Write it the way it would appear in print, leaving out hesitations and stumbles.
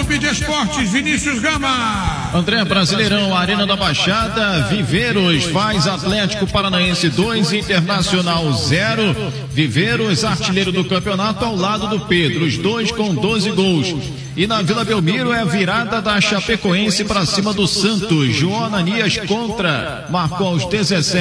Clube de Esportes Vinícius Gama. André, Brasileirão, Arena da Baixada, Viveiros faz Atlético Paranaense 2, Internacional 0. Viveiros, artilheiro do campeonato, ao lado do Pedro, os dois com 12 gols. E na Vila Belmiro é a virada da Chapecoense para cima do Santos. João Ananias marcou aos 17.